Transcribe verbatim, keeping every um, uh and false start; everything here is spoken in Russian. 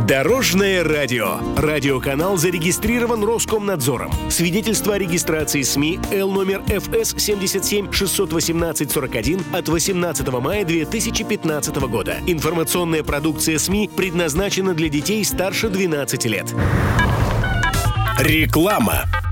Дорожное радио. Радиоканал зарегистрирован Роскомнадзором. Свидетельство о регистрации СМИ Л номер эф эс семьдесят семь шестьсот восемнадцать сорок один от восемнадцатого мая две тысячи пятнадцатого года. Информационная продукция СМИ предназначена для детей старше двенадцати лет. Реклама.